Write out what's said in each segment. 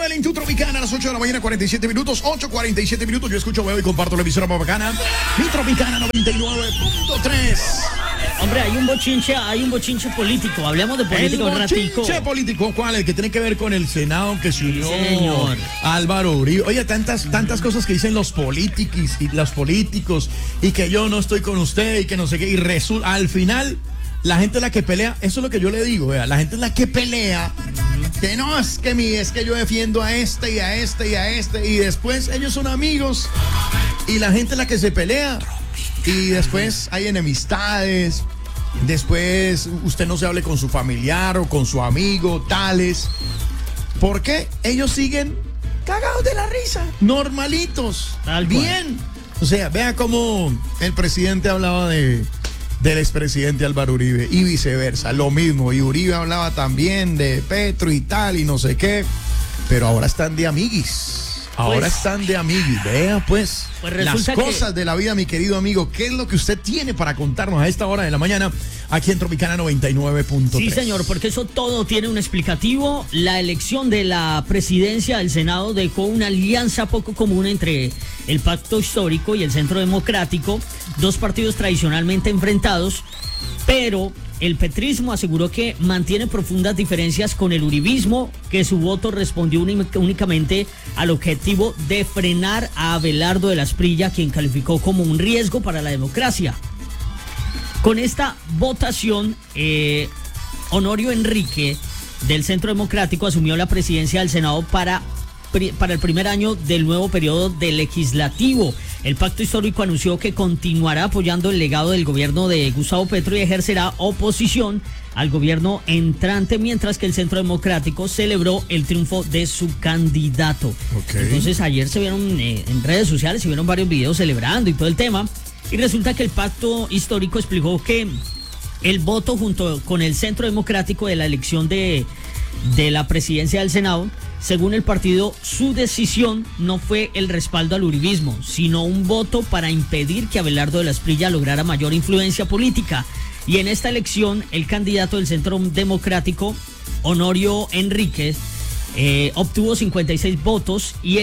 Noel en tu Tropicana a las 8 de la mañana, 47 minutos, 8:47 Yo escucho, veo y comparto la emisora más bacana, mi Tropicana 99.3. Hombre, hay un bochinche político. Hablemos de política un ratico. ¿El bochinche político cuál? El que tiene que ver con el Senado que se unió señor. Álvaro Uribe. Oye, tantas cosas que dicen los políticos y que yo no estoy con usted y que no sé qué. Y resulta, al final, la gente es la que pelea. Eso es lo que yo le digo, vea. La gente es la que pelea. Que no, es que yo defiendo a este y a este y a este. Y después ellos son amigos. Y la gente es la que se pelea. Y después hay enemistades. Después usted no se hable con su familiar o con su amigo, tales. ¿Por qué? Ellos siguen cagados de la risa, normalitos, bien. O sea, vea cómo el presidente hablaba del expresidente Álvaro Uribe y viceversa, lo mismo. Y Uribe hablaba también de Petro y tal y no sé qué. Pero ahora están de amiguis. Ahora están de amiguis. Vea pues las cosas de la vida, mi querido amigo. ¿Qué es lo que usted tiene para contarnos a esta hora de la mañana aquí en Tropicana 99.3? Sí, señor, porque eso todo tiene un explicativo. La elección de la presidencia del Senado dejó una alianza poco común entre el Pacto Histórico y el Centro Democrático, dos partidos tradicionalmente enfrentados, pero el petrismo aseguró que mantiene profundas diferencias con el uribismo, que su voto respondió únicamente al objetivo de frenar a Abelardo de la Esprilla, quien calificó como un riesgo para la democracia. Con esta votación, Honorio Enrique, del Centro Democrático, asumió la presidencia del Senado para el primer año del nuevo periodo del legislativo. El Pacto Histórico anunció que continuará apoyando el legado del gobierno de Gustavo Petro y ejercerá oposición al gobierno entrante, mientras que el Centro Democrático celebró el triunfo de su candidato. Okay. Entonces ayer se vieron en redes sociales, se vieron varios videos celebrando y todo el tema, y resulta que el Pacto Histórico explicó que el voto junto con el Centro Democrático de la elección de la presidencia del Senado, según el partido, su decisión no fue el respaldo al uribismo, sino un voto para impedir que Abelardo de la Esprilla lograra mayor influencia política. Y en esta elección, el candidato del Centro Democrático, Honorio Enríquez, obtuvo 56 votos y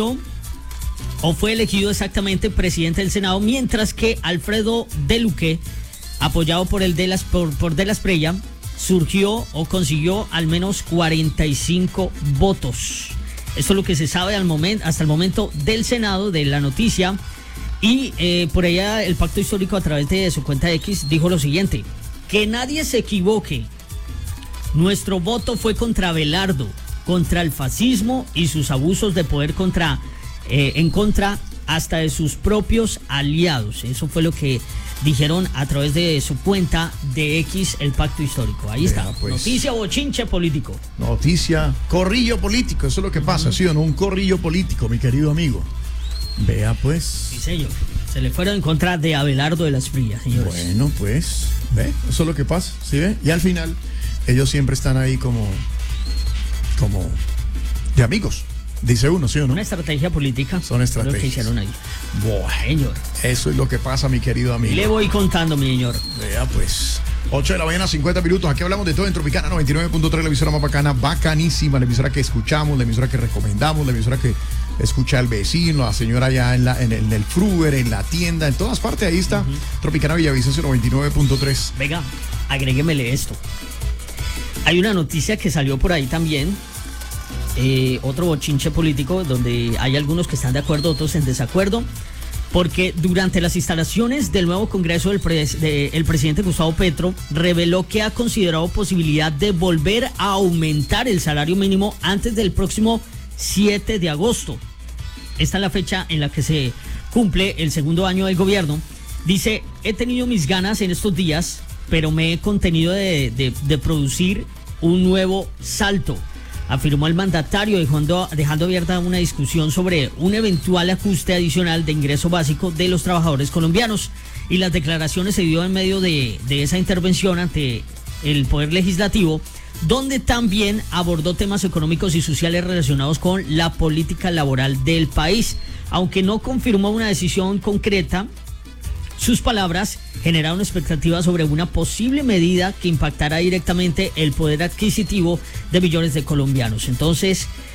fue elegido exactamente presidente del Senado, mientras que Alfredo De Luque, apoyado por De la Esprilla, surgió o consiguió al menos 45 votos. Esto es lo que se sabe hasta el momento del Senado, de la noticia. Y por allá el Pacto Histórico, a través de su cuenta X, dijo lo siguiente: que nadie se equivoque, nuestro voto fue contra Abelardo, contra el fascismo y sus abusos de poder, en contra hasta de sus propios aliados. Eso fue lo que dijeron a través de su cuenta de X, el Pacto Histórico. Ahí está, pues, noticia bochinche político. Noticia, corrillo político, eso es lo que pasa, ¿sí o no? Un corrillo político, mi querido amigo. Vea pues. Sí, señor. Se le fueron en contra de Abelardo de la Esprilla, señores. Bueno, pues, ve, eso es lo que pasa, ¿sí ve? Y al final, ellos siempre están ahí como de amigos. Dice uno, ¿sí o no? Una estrategia política. Son estrategias. Lo que hicieron ahí. Bueno, señor. Eso es lo que pasa, mi querido amigo. Le voy contando, mi señor. Vea, pues. 8 de la mañana, 50 minutos. Aquí hablamos de todo en Tropicana 99.3, la emisora más bacana, bacanísima, la emisora que escuchamos, la emisora que recomendamos, la emisora que escucha al vecino, la señora allá en el Fruver, en la tienda, en todas partes. Ahí está. Tropicana Villavicencio 99.3. Venga, agréguemele esto. Hay una noticia que salió por ahí también. Otro bochinche político donde hay algunos que están de acuerdo, otros en desacuerdo, porque durante las instalaciones del nuevo Congreso el presidente Gustavo Petro reveló que ha considerado posibilidad de volver a aumentar el salario mínimo antes del próximo 7 de agosto. Esta es la fecha en la que se cumple el segundo año del gobierno. Dice: he tenido mis ganas en estos días, pero me he contenido de producir un nuevo salto, afirmó el mandatario, dejando abierta una discusión sobre un eventual ajuste adicional de ingreso básico de los trabajadores colombianos. Y las declaraciones se dio en medio de esa intervención ante el Poder Legislativo, donde también abordó temas económicos y sociales relacionados con la política laboral del país. Aunque no confirmó una decisión concreta, sus palabras generaron expectativas sobre una posible medida que impactará directamente el poder adquisitivo de millones de colombianos. Entonces,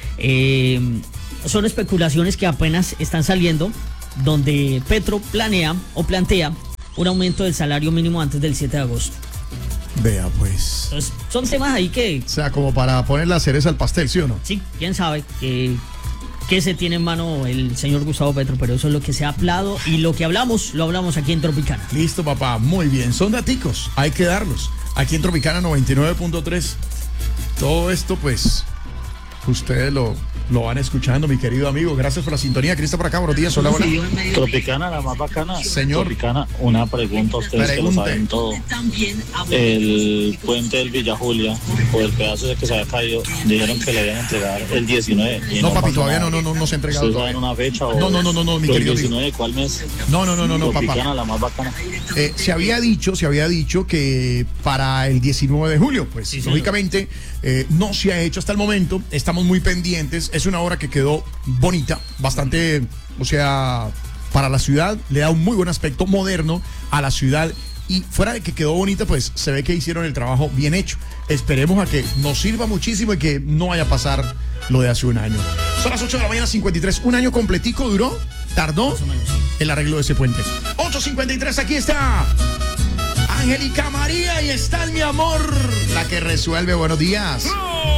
Son especulaciones que apenas están saliendo, donde Petro plantea un aumento del salario mínimo antes del 7 de agosto. Vea, pues. Entonces, son temas ahí que... O sea, como para poner la cereza al pastel, ¿sí o no? Sí, quién sabe qué se tiene en mano el señor Gustavo Petro, pero eso es lo que se ha hablado y lo que hablamos, lo hablamos aquí en Tropicana. Listo, papá, muy bien. Son daticos, hay que darlos. Aquí en Tropicana 99.3. Todo esto, pues, ustedes lo van escuchando, mi querido amigo. Gracias por la sintonía. Cristo por acá, buenos días. Hola, hola. Tropicana, la más bacana. Señor. Tropicana, una pregunta a ustedes que lo saben todo. El puente del Villa Julia, o el pedazo de que se había caído, dijeron que le habían entregado el 19. Y No, papi, todavía no se ha entregado. ¿Ustedes saben una fecha? O No, mi querido ¿el 19 amigo. cuál mes? No, papá. Tropicana, la más bacana. Se había dicho que para el 19 de julio, pues Sí, lógicamente no se ha hecho hasta el momento. Estamos muy pendientes. Es una obra que quedó bonita, bastante, o sea, para la ciudad, le da un muy buen aspecto moderno a la ciudad. Y fuera de que quedó bonita, pues se ve que hicieron el trabajo bien hecho. Esperemos a que nos sirva muchísimo y que no vaya a pasar lo de hace un año. Son las 8 de la mañana, 53. Un año completico duró, tardó el arreglo de ese puente. 8:53, aquí está Angélica María y está mi amor, la que resuelve. Buenos días.